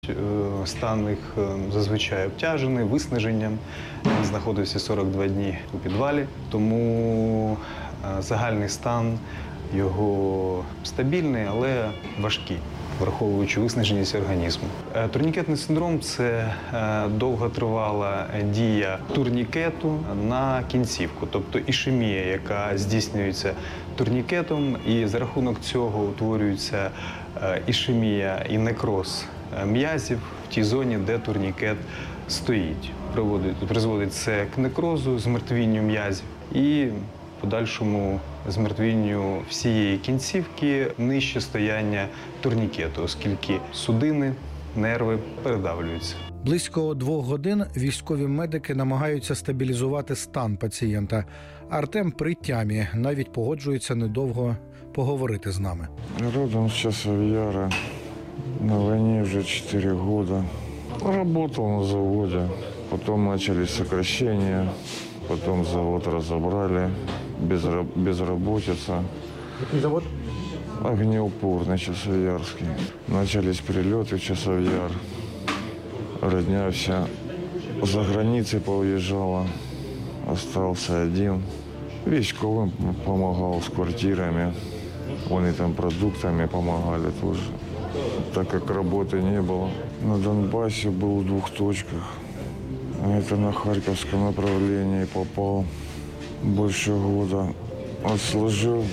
Стан їх зазвичай обтяжений, виснаженням. Він знаходився 42 дні у підвалі, тому загальний стан його стабільний, але важкий, враховуючи виснаженість організму. Турнікетний синдром – це довготривала дія турнікету на кінцівку, тобто ішемія, яка здійснюється турнікетом, і за рахунок цього утворюється ішемія і некроз м'язів в тій зоні, де турнікет стоїть. Призводить це к некрозу, змертвінню м'язів і подальшому змертвінню всієї кінцівки нижче стояння турнікету, оскільки судини, нерви передавлюються. Близько 2 годин військові медики намагаються стабілізувати стан пацієнта. Артем при тямі, навіть погоджується недовго поговорити з нами. Родом с Часов Яра, на войне уже 4 года. Работал на заводе, потом начались сокращения, потом завод разобрали, безработица. Який завод? Огнеупорный Часовоярский. Начались прилеты в Часов Яр. Родня вся за границей поуезжала. Остался один. Військовым помогал с квартирами. Они там продуктами помогали тоже. Так как работы не было. На Донбассе был в 2 точках. Это на Харьковском направлении попал. Больше года отслужил.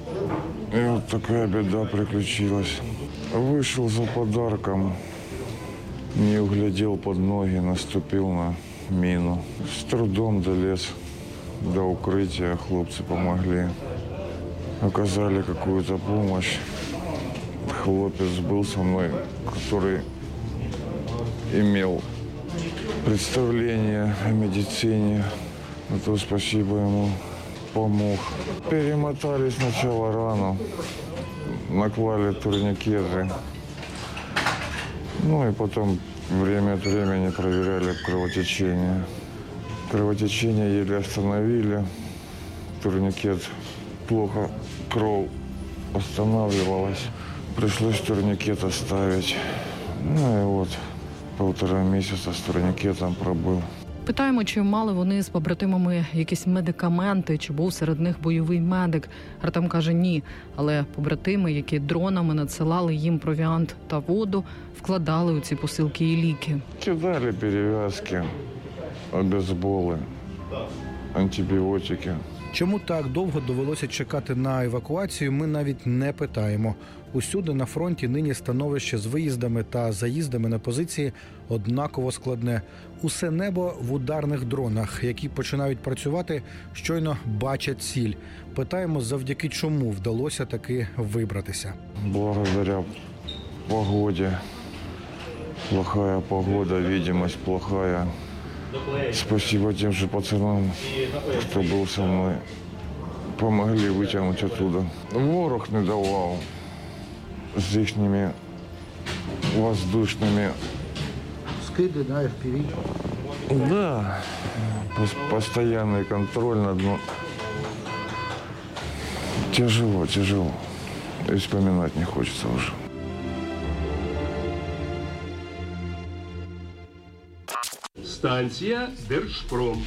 И вот такая беда приключилась. Вышел за подарком. Не углядел под ноги, наступил на мину. С трудом долез до укрытия. Хлопцы помогли. Оказали какую-то помощь. Хлопец был со мной, который имел представление о медицине. На то спасибо ему, помог. Перемотали сначала рану, наклали турникеты. Ну и потом время от времени проверяли кровотечение. Кровотечение еле остановили. Турникет плохо, кровь останавливалась. Пришлось турникет оставить. Ну и вот 1,5 месяца с турникетом пробыл. Питаємо, чи мали вони з побратимами якісь медикаменти, чи був серед них бойовий медик. Артем каже, ні. Але побратими, які дронами надсилали їм провіант та воду, вкладали у ці посилки і ліки. Кидали перевязки, обезболи, антибіотики. Чому так довго довелося чекати на евакуацію, ми навіть не питаємо. Усюди на фронті нині становище з виїздами та заїздами на позиції однаково складне. Усе небо в ударних дронах, які починають працювати, щойно бачать ціль. Питаємо, завдяки чому вдалося таки вибратися. Благодаря погоде. Плохая погода, видимость плохая. Спасибо тем же пацанам, кто был со мной. Помогли вытянуть оттуда. Ворог не давал с ихними воздушными. Скиди, да, FPV. Да, постоянный контроль над... Тяжело, тяжело. И вспоминать не хочется уже. Станція Держпром.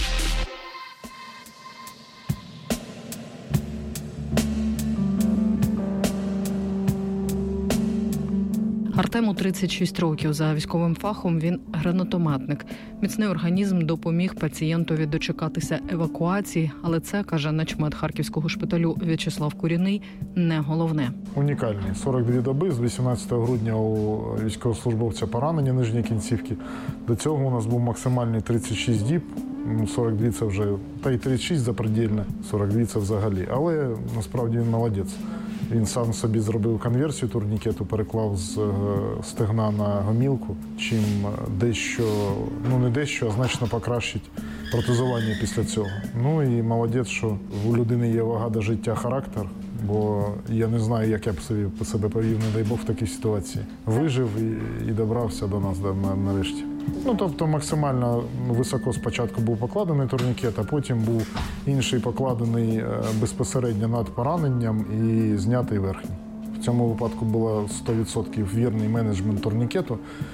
Артему 36 років. За військовим фахом він гранатометник. Міцний організм допоміг пацієнтові дочекатися евакуації, але це, каже начмет Харківського шпиталю В'ячеслав Куріний, не головне. Унікальний. 42 доби, з 18 грудня у військовослужбовця поранення нижньої кінцівки. До цього у нас був максимальний 36 діб, 42 це вже, та й 36 запредельне, 42 це взагалі. Але насправді він молодець. Він сам собі зробив конверсію турнікету, переклав з стегна на гомілку, чим дещо, ну не дещо, а значно покращить протезування після цього. Ну і молодець, що у людини є вага до життя, характер, бо я не знаю, як я б себе повів, не дай Бог, в такій ситуації. Вижив і добрався до нас нарешті. Ну, тобто максимально високо спочатку був покладений турнікет, а потім був інший покладений безпосередньо над пораненням і знятий верхній. В цьому випадку було 100% вірний менеджмент турнікету.